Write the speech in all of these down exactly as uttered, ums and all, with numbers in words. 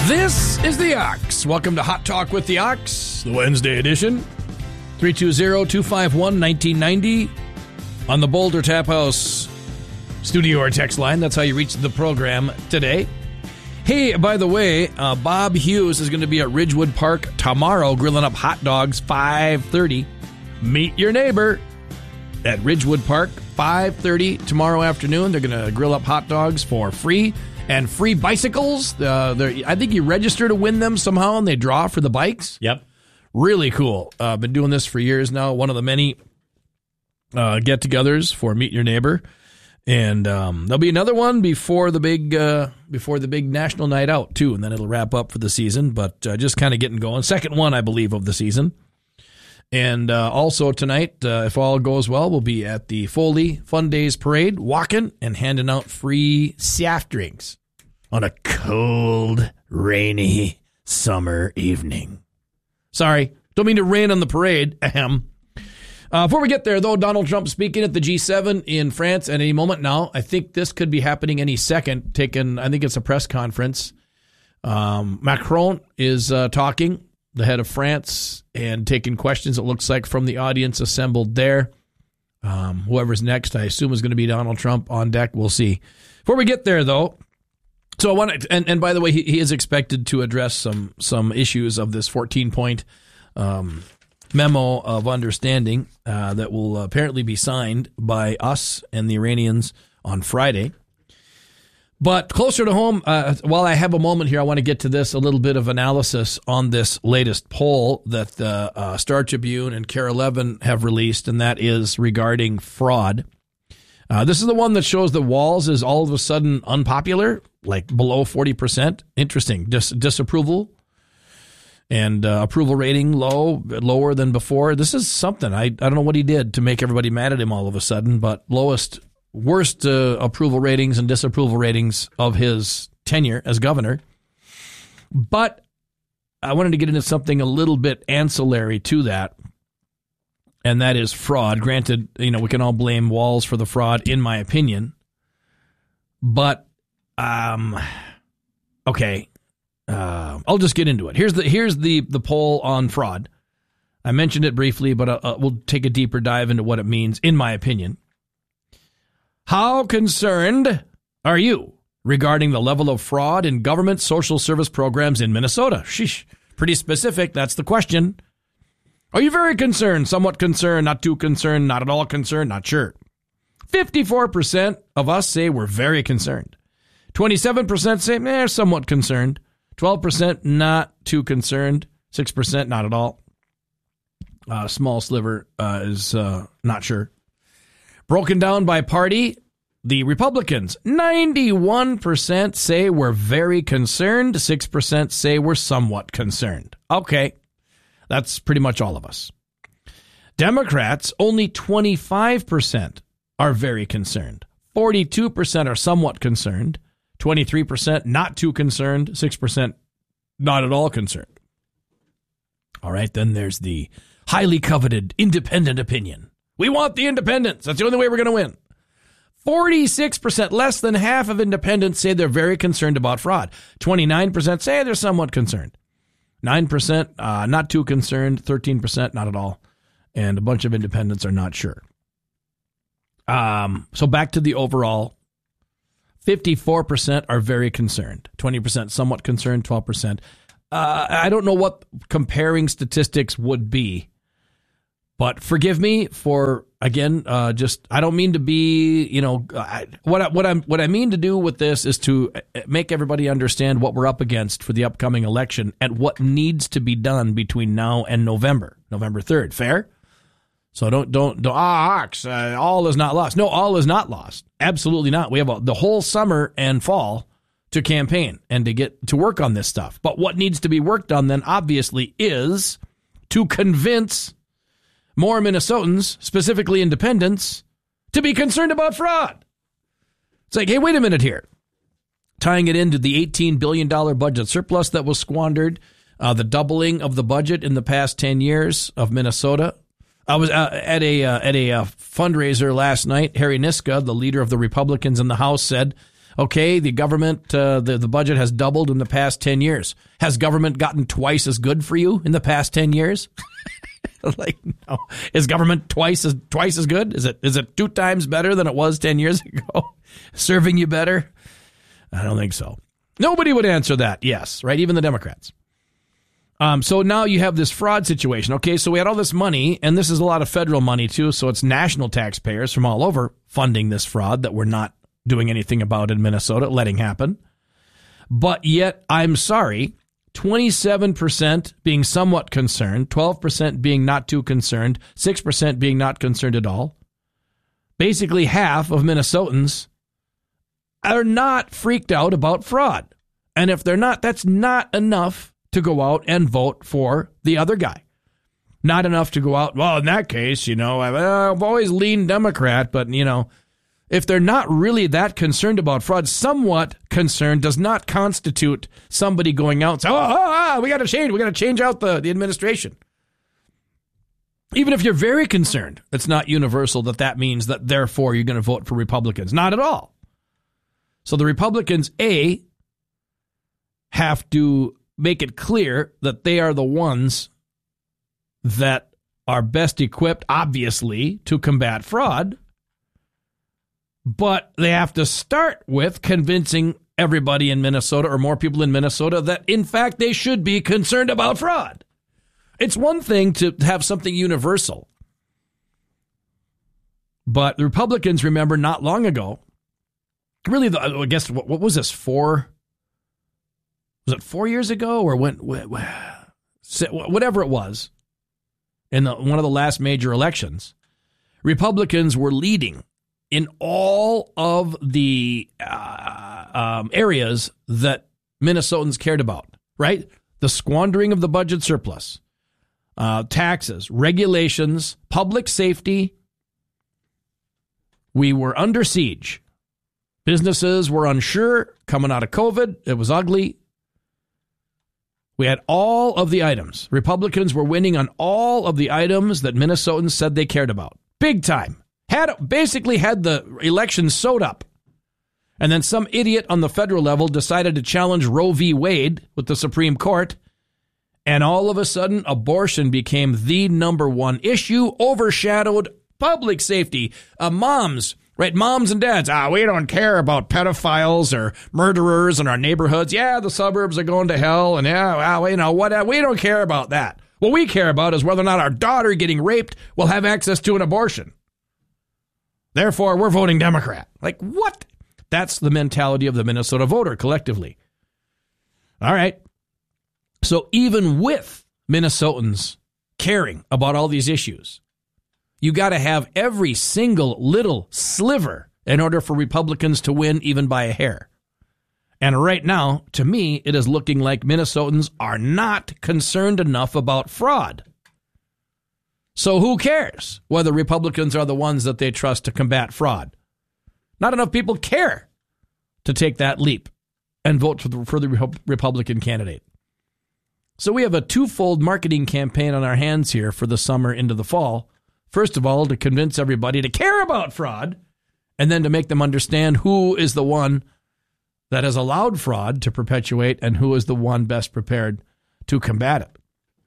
This is the Ox. Welcome to Hot Talk with the Ox, the Wednesday edition. three two zero, two five one, one nine nine zero on the Boulder Tap House studio or text line. That's how you reach the program today. Hey, by the way, uh, Bob Hughes is going to be at Ridgewood Park tomorrow grilling up hot dogs, five thirty. Meet your neighbor at Ridgewood Park, five thirty tomorrow afternoon. They're going to grill up hot dogs for free. And free bicycles. Uh, I think you register to win them somehow, and they draw for the bikes. Yep. Really cool. I've uh, been doing this for years now. One of the many uh, get-togethers for Meet Your Neighbor. And um, there'll be another one before the big uh, before the big national night out, too. And then it'll wrap up for the season. But uh, just kind of getting going. Second one, I believe, of the season. And uh, also tonight, uh, if all goes well, we'll be at the Foley Fun Days Parade, walking and handing out free soft drinks on a cold, rainy summer evening. Sorry, don't mean to rain on the parade. Ahem. Uh, before we get there, though, Donald Trump speaking at the G seven in France at any moment now. I think this could be happening any second. Taking, I think it's a press conference. Um, Macron is uh, talking, the head of France, and taking questions, it looks like, from the audience assembled there. Um, whoever's next, I assume, is going to be Donald Trump on deck. We'll see. Before we get there, though, so I want to, and, and by the way, he, he is expected to address some some issues of this fourteen-point um, memo of understanding uh, that will apparently be signed by us and the Iranians on Friday. But closer to home, uh, while I have a moment here, I want to get to this, a little bit of analysis on this latest poll that the uh, Star Tribune and KARE eleven have released, and that is regarding fraud. Uh, this is the one that shows that Walz is all of a sudden unpopular, like below forty percent. Interesting. Dis- disapproval and uh, approval rating low, lower than before. This is something. I, I don't know what he did to make everybody mad at him all of a sudden, but lowest worst uh, approval ratings and disapproval ratings of his tenure as governor. But I wanted to get into something a little bit ancillary to that, and that is fraud. Granted, you know, we can all blame Walz for the fraud, in my opinion. But, um, okay, uh, I'll just get into it. Here's the here's the the poll on fraud. I mentioned it briefly, but uh, we'll take a deeper dive into what it means, in my opinion. How concerned are you regarding the level of fraud in government social service programs in Minnesota? Sheesh, pretty specific. That's the question. Are you very concerned, somewhat concerned, not too concerned, not at all concerned, not sure? fifty-four percent of us say we're very concerned. twenty-seven percent say, eh, somewhat concerned. twelve percent not too concerned. six percent not at all. A uh, small sliver uh, is uh, not sure. Broken down by party, the Republicans, ninety-one percent say we're very concerned. six percent say we're somewhat concerned. Okay, that's pretty much all of us. Democrats, only twenty-five percent are very concerned. forty-two percent are somewhat concerned. twenty-three percent not too concerned. six percent not at all concerned. All right, then there's the highly coveted independent opinion. We want the independents. That's the only way we're going to win. forty-six percent, less than half of independents, say they're very concerned about fraud. twenty-nine percent say they're somewhat concerned. nine percent uh, not too concerned. thirteen percent not at all. And a bunch of independents are not sure. Um, so back to the overall. fifty-four percent are very concerned. twenty percent somewhat concerned. twelve percent. Uh, I don't know what comparing statistics would be. But forgive me for, again, uh, just, I don't mean to be, you know, I, what I, what I'm what I mean to do with this is to make everybody understand what we're up against for the upcoming election and what needs to be done between now and November, November third. Fair? So don't don't don't ah, ox, uh, all is not lost. No, all is not lost. Absolutely not. We have a, the whole summer and fall to campaign and to get to work on this stuff. But what needs to be worked on then, obviously, is to convince more Minnesotans, specifically independents, to be concerned about fraud. It's like, hey, wait a minute here. Tying it into the eighteen billion dollars budget surplus that was squandered, uh, the doubling of the budget in the past ten years of Minnesota. I was uh, at a uh, at a uh, fundraiser last night. Harry Niska, the leader of the Republicans in the House, said Okay, the government, uh, the, the budget has doubled in the past ten years. Has government gotten twice as good for you in the past ten years? Like, no. Is government twice as twice as good? Is it is it two times better than it was ten years ago? Serving you better? I don't think so. Nobody would answer that. Yes, right? Even the Democrats. Um, so now you have this fraud situation. Okay, so we had all this money, and this is a lot of federal money too, so it's national taxpayers from all over funding this fraud that we're not doing anything about in Minnesota, letting happen. But yet, I'm sorry, twenty-seven percent being somewhat concerned, twelve percent being not too concerned, six percent being not concerned at all. Basically half of Minnesotans are not freaked out about fraud. And if they're not, that's not enough to go out and vote for the other guy. Not enough to go out, well, in that case, you know, I've, I've always leaned Democrat, but, you know, if they're not really that concerned about fraud, somewhat concerned does not constitute somebody going out and saying, oh, oh, oh we got to change, we got to change out the, the administration. Even if you're very concerned, it's not universal that that means that, therefore, you're going to vote for Republicans. Not at all. So the Republicans, A, have to make it clear that they are the ones that are best equipped, obviously, to combat fraud. But they have to start with convincing everybody in Minnesota or more people in Minnesota that, in fact, they should be concerned about fraud. It's one thing to have something universal. But the Republicans, remember, not long ago, really, the, I guess, what, what was this, four? Was it four years ago or when, whatever it was, in the, one of the last major elections, Republicans were leading in all of the uh, um, areas that Minnesotans cared about, right? The squandering of the budget surplus, uh, taxes, regulations, public safety. We were under siege. Businesses were unsure coming out of COVID. It was ugly. We had all of the items. Republicans were winning on all of the items that Minnesotans said they cared about. Big time. Had basically had the election sewed up. And then some idiot on the federal level decided to challenge Roe v. Wade with the Supreme Court. And all of a sudden, abortion became the number one issue, overshadowed public safety. Uh, moms, right? Moms and dads. Ah, we don't care about pedophiles or murderers in our neighborhoods. Yeah, the suburbs are going to hell. And yeah, well, you know what? We don't care about that. What we care about is whether or not our daughter getting raped will have access to an abortion. Therefore, we're voting Democrat. Like, what? That's the mentality of the Minnesota voter collectively. All right. So even with Minnesotans caring about all these issues, you got to have every single little sliver in order for Republicans to win even by a hair. And right now, to me, it is looking like Minnesotans are not concerned enough about fraud. So who cares whether Republicans are the ones that they trust to combat fraud? Not enough people care to take that leap and vote for the, for the Republican candidate. So we have a twofold marketing campaign on our hands here for the summer into the fall. First of all, to convince everybody to care about fraud, and then to make them understand who is the one that has allowed fraud to perpetuate and who is the one best prepared to combat it.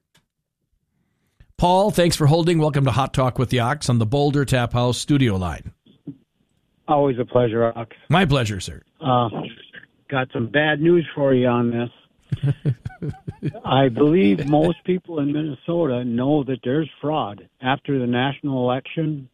Paul, thanks for holding. Welcome to Hot Talk with the Ox on the Boulder Tap House studio line. Always a pleasure, Ox. My pleasure, sir. Uh, got some bad news for you on this. I believe most people in Minnesota know that there's fraud. After the national election,